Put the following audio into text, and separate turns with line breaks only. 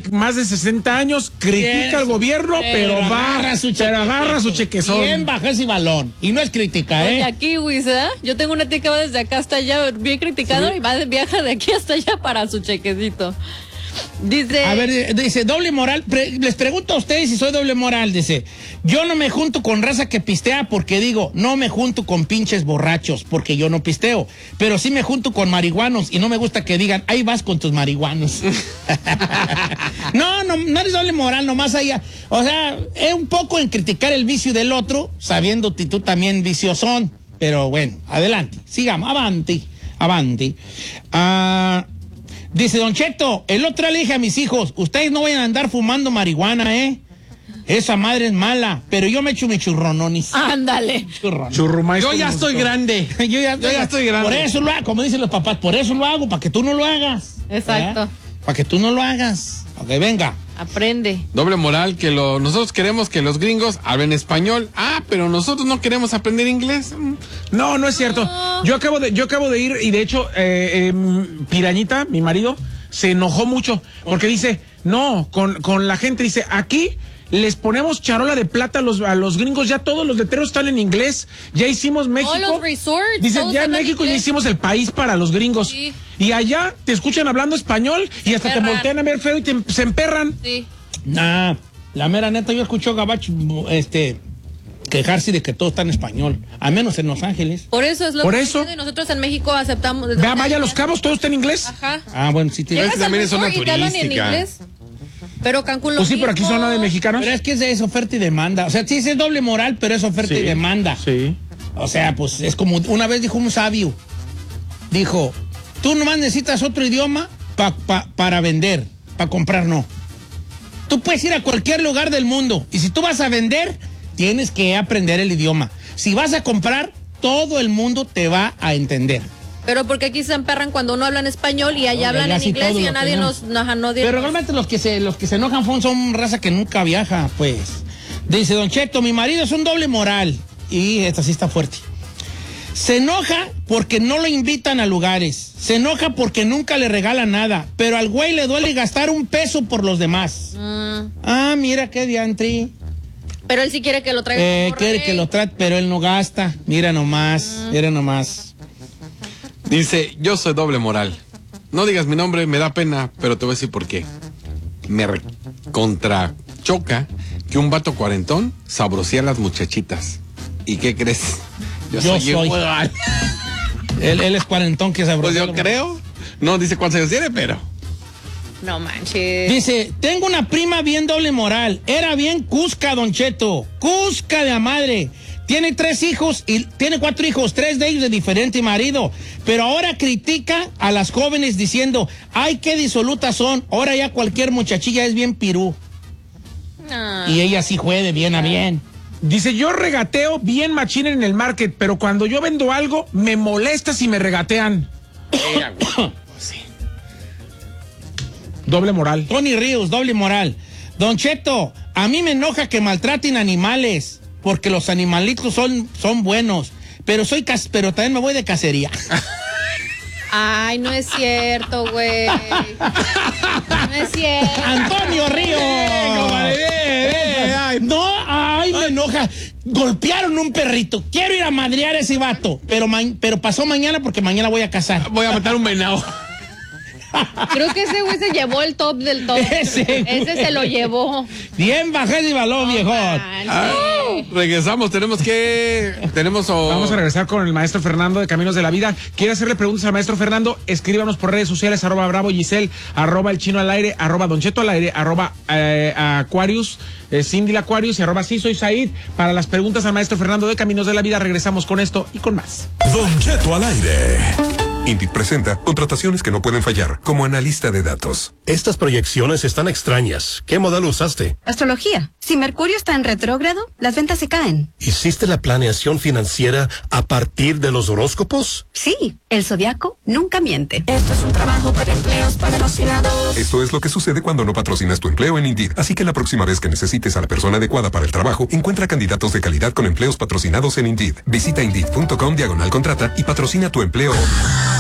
más de 60 años, critica al gobierno, pero agarra su chequezón.
Bien baja ese balón. Y no es crítica,
Oye, aquí, Wiz, ¿eh? Yo tengo una tía que va desde acá hasta allá, bien criticador, y viaja de aquí hasta allá para su chequecito. Dice...
A ver, dice, doble moral. Les pregunto a ustedes si soy doble moral. Dice, yo no me junto con raza que pistea porque digo, no me junto con pinches borrachos porque yo no pisteo. Pero sí me junto con marihuanos y no me gusta que digan, ahí vas con tus marihuanos. No eres doble moral, nomás allá. O sea, es un poco en criticar el vicio del otro, sabiendo que tú también viciosón. Pero bueno, adelante, sigamos, avanti. Dice Don Cheto, el otro le dije a mis hijos, ustedes no vayan a andar fumando marihuana, esa madre es mala, pero yo me echo mi churrononis.
Ándale.
Churrumais.
Yo ya estoy grande. Yo ya estoy grande. Por eso lo hago, como dicen los papás, por eso lo hago, para que tú no lo hagas.
Exacto.
Para que tú no lo hagas. Ok, venga.
Aprende.
Doble moral, que nosotros queremos que los gringos hablen español. Pero nosotros no queremos aprender inglés.
No es cierto.
No.
Yo acabo de ir y de hecho, Pirañita, mi marido, se enojó mucho porque dice, no, con la gente, dice, aquí les ponemos charola de plata a los gringos, ya todos los letreros están en inglés, ya hicimos México.
Los resorts.
Dice, ya en México ya hicimos el país para los gringos.
Sí.
Y allá te escuchan hablando español y hasta te voltean a ver feo y se emperran.
Sí.
Nah, la mera neta, yo escucho a Gabacho, quejarse de que todo está en español, a menos en Los Ángeles.
Por eso es lo que y nosotros en México aceptamos.
Vaya a Los Cabos, todo está en inglés.
Ajá.
Bueno, sí tiene.
Llegas
también
al
es zona
resort y te hablan en
turística.
inglés. Pero Cancún lo
Pues sí, pero aquí
mismo.
zona de mexicanos.
Pero es que es oferta y demanda. O sea, sí es doble moral, pero es oferta y demanda.
Sí.
O sea, pues es como una vez dijo un sabio. Dijo, tú nomás necesitas otro idioma para vender, para comprar no. Tú puedes ir a cualquier lugar del mundo y si tú vas a vender, tienes que aprender el idioma. Si vas a comprar, todo el mundo te va a entender.
Pero porque aquí se emperran cuando uno habla en español y allá hablan en
sí
inglés
todo
y a
lo
nadie
tenemos.
no
Pero realmente los que se enojan son raza que nunca viaja, pues. Dice Don Cheto, mi marido es un doble moral. Y esta sí está fuerte. Se enoja porque no lo invitan a lugares. Se enoja porque nunca le regalan nada. Pero al güey le duele gastar un peso por los demás. Mira qué diantri.
Pero él sí quiere que lo traiga.
Quiere que lo trate, pero él no gasta. Mira nomás.
Dice, yo soy doble moral. No digas mi nombre, me da pena, pero te voy a decir por qué. Me contrachoca que un vato cuarentón sabrosea a las muchachitas. ¿Y qué crees?
Yo soy igual. él es cuarentón que sabrosea.
Pues yo creo. No dice cuántos años tiene, pero...
No manches.
Dice, tengo una prima bien doble moral. Era bien cusca, Don Cheto. Cusca de a madre. Tiene 3 hijos y tiene 4 hijos, 3 de ellos de diferente marido. Pero ahora critica a las jóvenes diciendo, ay, qué disolutas son. Ahora ya cualquier muchachilla es bien pirú. Y ella sí juede bien a bien.
Dice, yo regateo bien machín en el market, pero cuando yo vendo algo, me molesta si me regatean.
Sí.
Doble moral.
Tony Ríos, doble moral. Don Cheto, a mí me enoja que maltraten animales, porque los animalitos son buenos. Pero también me voy de cacería.
Ay, no es cierto, güey. No es cierto.
Antonio Ríos. Me enoja. Golpearon un perrito. Quiero ir a madrear a ese vato. Pero pasó mañana porque mañana voy a cazar.
Voy a matar un venado.
Creo que ese güey se llevó el top del top. Ese se lo llevó.
Bien bajé ese balón, viejón.
Regresamos,
Vamos a regresar con el maestro Fernando de Caminos de la Vida. ¿Quiere hacerle preguntas al maestro Fernando? Escríbanos por redes sociales, @Bravo Giselle, @El Chino al aire, @Don Cheto al aire, @Aquarius, Cindy la Aquarius y @Sí soy Said. Para las preguntas al maestro Fernando de Caminos de la Vida, regresamos con esto y con más.
Don Cheto al aire. Indeed presenta contrataciones que no pueden fallar, como analista de datos.
Estas proyecciones están extrañas. ¿Qué modal usaste?
Astrología. Si Mercurio está en retrógrado, las ventas se caen.
¿Hiciste la planeación financiera a partir de los horóscopos?
Sí, el zodiaco nunca miente.
Esto es un trabajo para empleos patrocinados.
Esto es lo que sucede cuando no patrocinas tu empleo en Indeed. Así que la próxima vez que necesites a la persona adecuada para el trabajo, encuentra candidatos de calidad con empleos patrocinados en Indeed. Visita Indeed.com/contrata y patrocina tu empleo.